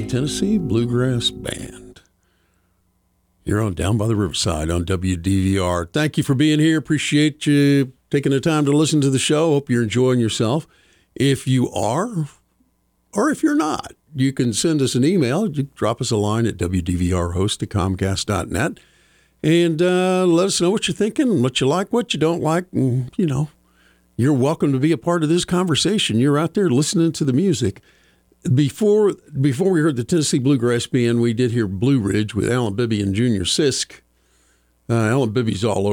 Tennessee Bluegrass Band. You're on Down by the Riverside on WDVR. Thank you for being here. Appreciate you taking the time to listen to the show. Hope you're enjoying yourself. If you are, or if you're not, you can send us an email. You drop us a line at wdvrhost@comcast.net and let us know what you're thinking, what you like, what you don't like. And, you know, you're welcome to be a part of this conversation. You're out there listening to the music. Before we heard the Tennessee Bluegrass Band, we did hear Blue Ridge with Alan Bibby and Junior Sisk. Alan Bibby's all over